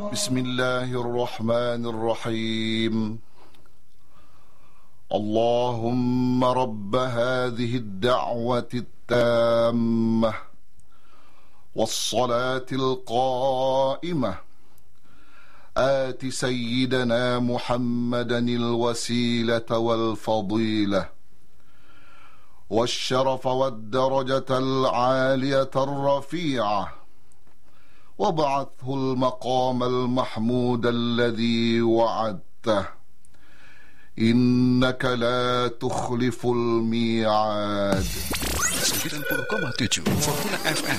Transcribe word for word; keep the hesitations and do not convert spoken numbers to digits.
بسم الله الرحمن الرحيم. اللهم رب هذه الدعوة التامة والصلاة القائمة آت سيدنا محمدا الوسيلة والفضيلة والشرف والدرجة العالية الرفيعة، وابعثه المقام المحمود الذي وعدته، إنك لا تخلف الميعاد. sembilan puluh koma tujuh Fortuna F M